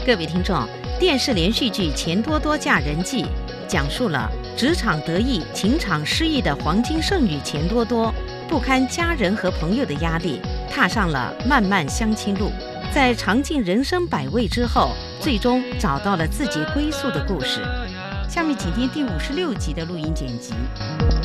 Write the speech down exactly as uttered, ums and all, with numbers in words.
各位听众，电视连续剧《钱多多嫁人记》讲述了职场得意、情场失意的黄金剩女钱多多，不堪家人和朋友的压力，踏上了漫漫相亲路。在尝尽人生百味之后，最终找到了自己归宿的故事。下面请听第五十六集的录音剪辑。